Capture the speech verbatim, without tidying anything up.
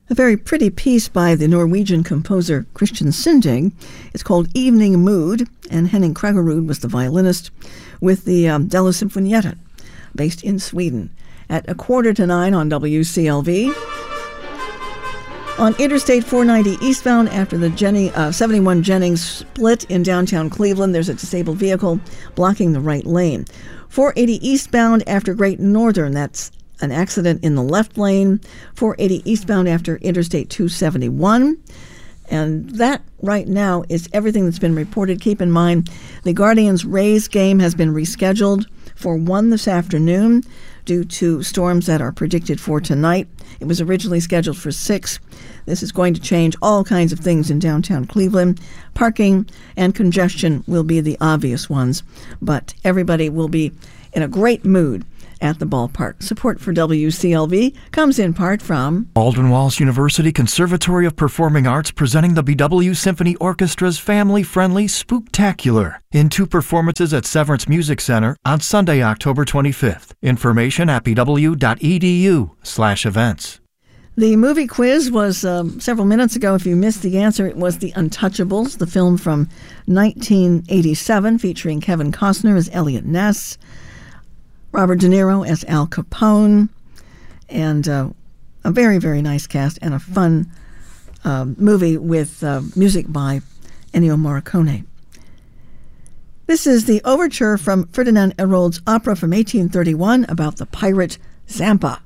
A very pretty piece by the Norwegian composer Christian Sinding. It's called Evening Mood, and Henning Kraggerud was the violinist with the um, Della Sinfonietta, based in Sweden. At a quarter to nine on W C L V. On Interstate four ninety eastbound, after the Jenny, uh, seventy-one Jennings split in downtown Cleveland, there's a disabled vehicle blocking the right lane. four eighty eastbound after Great Northern, that's an accident in the left lane. four eighty eastbound after Interstate two seventy-one. And that right now is everything that's been reported. Keep in mind, the Guardians-Rays game has been rescheduled for one this afternoon due to storms that are predicted for tonight. It was originally scheduled for six. This is going to change all kinds of things in downtown Cleveland. Parking and congestion will be the obvious ones, but everybody will be in a great mood at the ballpark. Support for W C L V comes in part from Baldwin Wallace University Conservatory of Performing Arts, presenting the B W Symphony Orchestra's family-friendly Spooktacular in two performances at Severance Music Center on Sunday, October twenty-fifth. Information at bw.edu slash events. The movie quiz was um, several minutes ago. If you missed the answer, it was The Untouchables, the film from nineteen eighty-seven, featuring Kevin Costner as Elliot Ness, Robert De Niro as Al Capone, and uh, a very, very nice cast and a fun uh, movie with uh, music by Ennio Morricone. This is the overture from Ferdinand Hérold's opera from eighteen thirty-one about the pirate Zampa.